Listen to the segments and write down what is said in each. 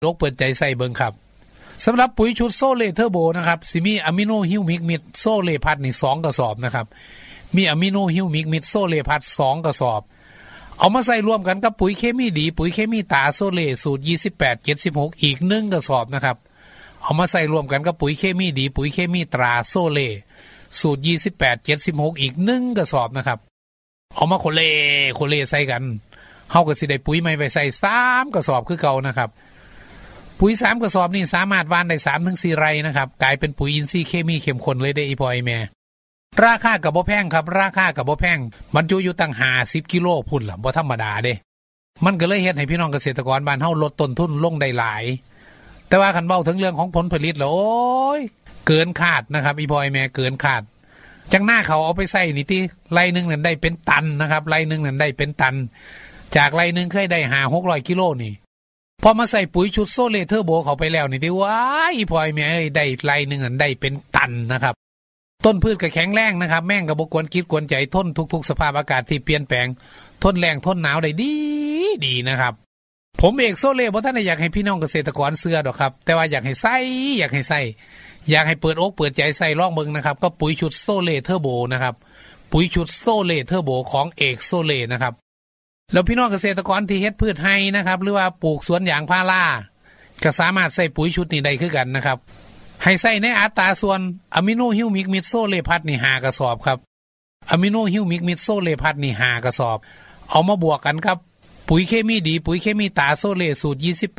โรคเปิดใจใส่เบิ่งครับสำหรับปุ๋ยชุดโซเลเทอร์โบนะครับสิมีอะมิโนฮิวมิกมิดโซเลพัดนี่2กระสอบนะครับมีอะมิโนฮิวมิกมิดโซเลพัด2กระสอบเอามาใส่รวมกันกับปุ๋ยเคมีดีปุ๋ยเคมีตาโซเลสูตร2876อีก1กระสอบนะครับเอามาใส่รวมกันกับปุ๋ยเคมีดีปุ๋ยเคมีตราโซเลสูตร2876อีก1กระสอบนะครับเอามาโคเลใส่กันเฮาก็สิได้ปุ๋ยใหม่ไว้ใส่3กระสอบคือเก่านะครับปุ๋ย3กระสอบนี่สามารถหว่านได้ 3-4 ไร่นะครับกลายเป็นปุ๋ยอินทรีย์เคมีเข้มข้นเลยได้อีพอยแม่ราคาก็บ่แพงครับราคาก็บ่แพงบรรจุอยู่ตั้ง50กิโลพุ่นล่ะบ่ธรรมดาเด้มันก็เลยเฮ็ดให้พี่น้องเกษตรกรบ้านเฮาลดต้นทุนลงได้หลายแต่ว่าคันเว้าถึงเรื่องของผลผลิตแล้วโอ้ยเกินคาดนะครับอีพอยแม่เกินคาดจังหน้าเขาเอาไปใส่นี่ติไร่นึงนั่นได้เป็นตันนะครับไร่นึงนั่นได้เป็นตันจากไร่นึงเคยได้5-600กิโลนี่พอมาใส่ปุ๋ยชุดโซเลเทอร์โบเข้าไปแล้วนี่ติว้ายอีพอยแม่เอ้ยได้ไร่นึงนั่นได้เป็นตันนะครับต้นพืชก็แข็งแรงนะครับแม่งก็บ่กวนคิดกวนใจทนทุกๆสภาพอากาศที่เปลี่ยนแปลงทนแรงทนหนาวได้ดีนะครับผมเอกโซเลบ่ทันได้อยากให้พี่น้องเกษตรกรเชื่อดอกครับแต่ว่าอยากให้ใส่อยากให้เปิดอกเปิดใจใส่ลองเบิ่งนะครับก็ปุ๋ยชุดโซเลเทอร์โบนะครับปุ๋ยชุดโซเลเทอร์โบของเอกโซเลนะครับแล้วพี่น้องเกษตรกรที่เฮ็ดพืชไร่นะครับหรือว่าปลูกสวนยางพาราก็สามารถใส่ปุ๋ยชุดนี้ได้คือกันนะครับให้ใส่ในอัตราส่วนอะมิโนฮิวมิกมิดโซเลพัดนี่5กระสอบครับอะมิโนฮิวมิกมิดโซเลพัดนี่5กระสอบเอามาบวกกันครับปุ๋ยเคมีดีปุ๋ยเคมีตาโซเลสูตร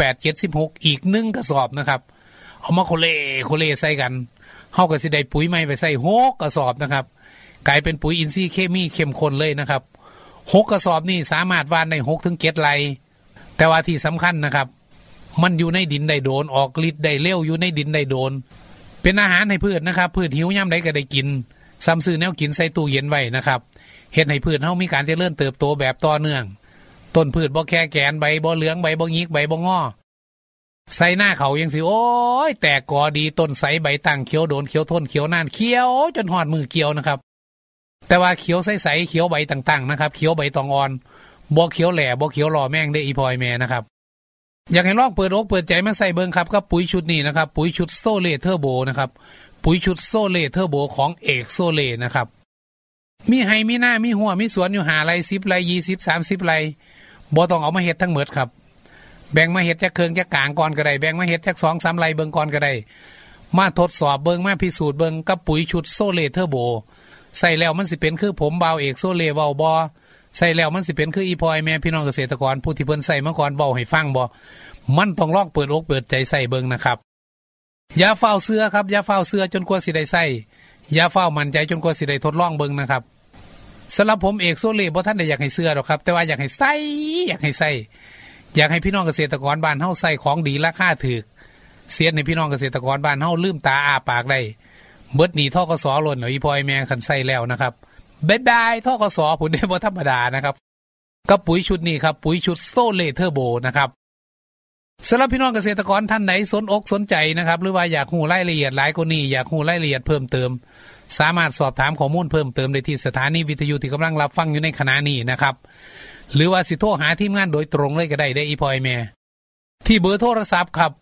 2876อีก1กระสอบนะครับเอามาโคเลใส่กันเฮาก็สิได้ปุ๋ยใหม่ไปใส่6กระสอบนะครับกลายเป็นปุ๋ยอินทรีย์เคมีเข้มข้นเลยนะครับ6กระสอบนี่สามารถหว่านได้6-7ไร่แต่ว่าที่สำคัญนะครับมันอยู่ในดินได้โดนออกฤทธิ์ได้เร็วอยู่ในดินได้โดนเป็นอาหารให้พืชนะครับพืชหิวยามใดก็ได้กินซ้ำซื้อแนวกินใส่ตู้เย็นไว้นะครับเฮ็ดให้พืชเฮามีการเจริญเติบโตแบบต่อเนื่องต้นพืชบ่แค่แกนใบบ่เหลืองใบบ่หงิกใบบ่งอใส่หน้าเขายังสิโอ้ยแตกกอดีต้นใสใบตั้งเขียวโดนเขียวทนเขียวนานเขียวจนหอดมือเกี่ยวนะครับแต่ว่าเขียวใสๆเขียวใบต่างๆนะครับเขียวใบตองอ่อนบ่เขียวแหล่บ่เขียวหล่อแม่งได้อีพอยแม่นะครับอยากให้ลองเปิดอกเปิดใจมาใส่เบิ่งครับกับปุ๋ยชุดนี้นะครับปุ๋ยชุดโซเลเทอร์โบนะครับปุ๋ยชุดโซเลเทอร์โบของเอกโซเลนะครับมีไห้มีหน้ามีหัวมีสวนอยู่5ไร่10ไร่20 30ไร่บ่ต้องเอามาเฮ็ดทั้งหมดครับแบ่งมาเฮ็ดจักเครื่องจักกลางก่อนก็ได้แบ่งมาเฮ็ดจัก 2-3 ไร่เบิ่งก่อนก็ได้มาทดสอบเบิ่งมาพิสูจน์เบิ่งกับปุ๋ยชุดโซเลเทอร์โบใส่แล้วมันสิเป็นคือผมบ่าวเอกโซเลเว้าบ่ใส่แล้วมันสิเป็นคืออีพอยแม่พี่น้องเกษตรกรผู้ที่เพิ่นใส่มาก่อนเว้าให้ฟังบ่มันต้องลองเปิดอกเปิดใจใส่เบิ่งนะครับอย่าเฝ้าเสื้อครับอย่าเฝ้าเสื้อจนกว่าสิได้ใส่อย่าเฝ้ามั่นใจจนกว่าสิได้ทดลองเบิ่งนะครับสำหรับผมเอกโซเลบ่ทันได้อยากให้เสื้อหรอกครับแต่ว่าอยากให้ใส่อยากให้พี่น้องเกษตรกรบ้านเฮาใส่ของดีราคาถูกเสียให้พี่น้องเกษตรกรบ้านเฮาลืมตาอ้าปากได้เบิดหนีทกสหล่นเอาอีพอยแม่คันใส่แล้วนะครับบ๊ายบายทกสผลได้บ่ธรรมดานะครับกับปุ๋ยชุดนี้ครับปุ๋ยชุดโซเลเทอร์โบนะครับสำหรับพี่น้องเกษตรกรท่านไหนสนอกสนใจนะครับหรือว่าอยากรู้รายละเอียดหลายกว่านี้อยากรู้รายละเอียดเพิ่มเติมสามารถสอบถามข้อมูลเพิ่มเติมได้ที่สถานีวิทยุที่กำลังรับฟังอยู่ในขณะนี้นะครับหรือว่าสิโทรหาทีมงานโดยตรงเลยก็ได้อีพอยแม่ที่เบอร์โทรศัพท์ครับ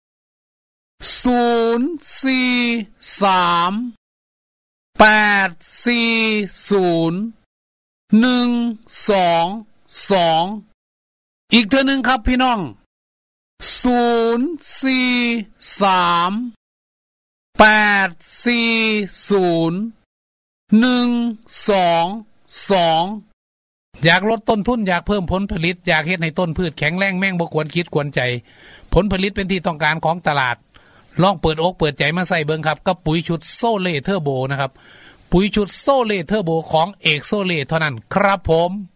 043-840-122อีกเทื่อนึงครับพี่น้อง043-840-122อยากลดต้นทุนอยากเพิ่มผลผลิตอยากเฮ็ดให้ต้นพืชแข็งแรงแม่งบ่ควรคิดกวนใจผลผลิตเป็นที่ต้องการของตลาดลองเปิดอกเปิดใจมาใส่เบิ่งครับกับปุ๋ยชุดโซเลเทอร์โบนะครับปุ๋ยชุดโซเลเทอร์โบของเอกโซเลเท่านั้นครับผม